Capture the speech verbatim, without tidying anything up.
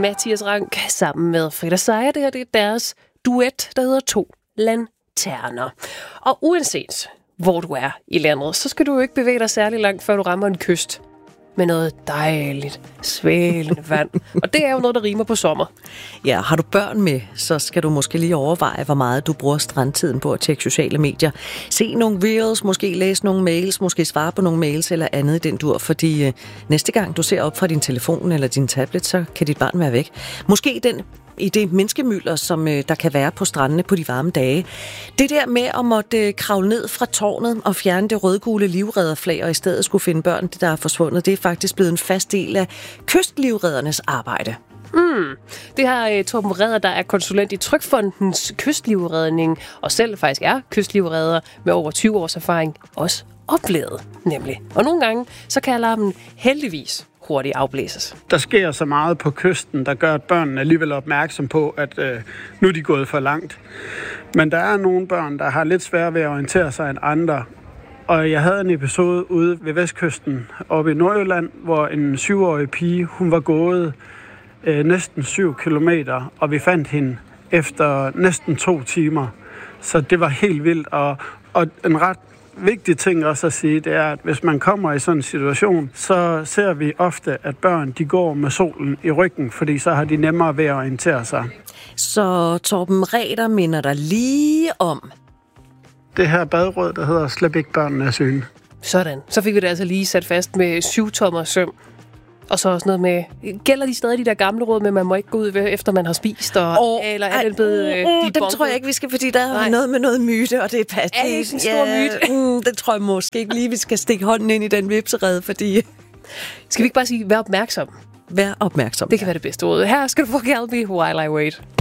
Mathias Rank sammen med Frida Sejer. Det her det er deres duet, der hedder To Lanterner. Og uanset hvor du er i landet, så skal du jo ikke bevæge dig særlig langt, før du rammer en kyst med noget dejligt, svælende vand. Og det er jo noget, der rimer på sommer. Ja, har du børn med, så skal du måske lige overveje, hvor meget du bruger strandtiden på at tjekke sociale medier. Se nogle reels, måske læse nogle mails, måske svare på nogle mails eller andet i den dur, fordi øh, næste gang du ser op fra din telefon eller din tablet, så kan dit barn være væk. Måske den i det menneskemylder, som øh, der kan være på strandene på de varme dage. Det der med at måtte øh, kravle ned fra tårnet og fjerne det rødgule livredderflag, og i stedet skulle finde børn, der er forsvundet, det er faktisk blevet en fast del af kystlivreddernes arbejde. Mm. Det har uh, Torben Redder, der er konsulent i Trygfondens kystlivredning, og selv faktisk er kystlivredder med over tyve års erfaring, også oplevet nemlig. Og nogle gange, så kan alarmen heldigvis hurtigt afblæses. Der sker så meget på kysten, der gør, at børnene alligevel er opmærksom på, at øh, nu er de gået for langt. Men der er nogle børn, der har lidt svært ved at orientere sig end andre. Og jeg havde en episode ude ved Vestkysten, oppe i Nordjylland, hvor en syvårig pige, hun var gået øh, næsten syv kilometer, og vi fandt hende efter næsten to timer. Så det var helt vildt, og, og en ret vigtig ting også at sige, det er, at hvis man kommer i sådan en situation, så ser vi ofte, at børn de går med solen i ryggen, fordi så har de nemmere ved at orientere sig. Så Torben Redder minder dig lige om det her badråd, der hedder Slip ikke børnene af syne. Sådan. Så fik vi det altså lige sat fast med syv tommer søm. Og så også noget med, gælder de stadig de der gamle råd med, at man må ikke gå ud efter man har spist, og, oh, eller er den blevet øh, mm, den tror jeg ikke, vi skal, fordi der er noget med noget myte, og det er pas. Er det ikke en stor ja, myte? Mm, den tror jeg måske ikke lige, vi skal stikke hånden ind i den vipserede, fordi... Skal vi ikke bare sige, vær opmærksom? Vær opmærksom. Det kan være det bedste råd. Her skal du få Calbi While I Wait.